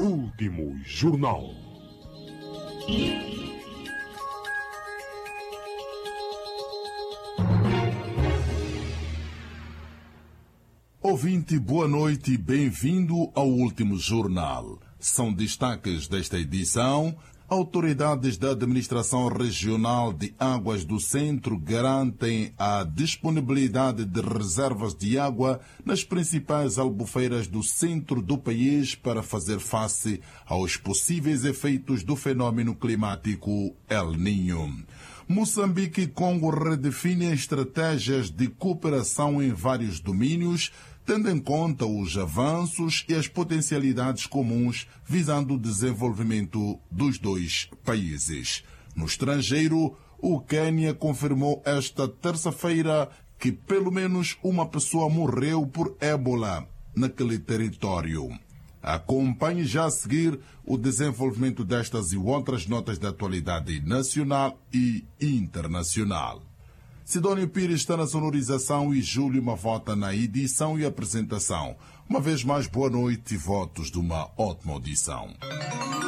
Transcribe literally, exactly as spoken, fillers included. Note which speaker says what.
Speaker 1: Último Jornal. Ouvinte, boa noite e bem-vindo ao Último Jornal. São destaques desta edição. Autoridades da Administração Regional de Águas do Centro garantem a disponibilidade de reservas de água nas principais albufeiras do centro do país para fazer face aos possíveis efeitos do fenômeno climático El Niño. Moçambique e Congo redefinem estratégias de cooperação em vários domínios, tendo em conta os avanços e as potencialidades comuns visando o desenvolvimento dos dois países. No estrangeiro, o Quênia confirmou esta terça-feira que pelo menos uma pessoa morreu por ébola naquele território. Acompanhe já a seguir o desenvolvimento destas e outras notas de atualidade nacional e internacional. Sidónio Pires está na sonorização e Júlio Mavota na edição e apresentação. Uma vez mais, boa noite e votos de uma ótima audição.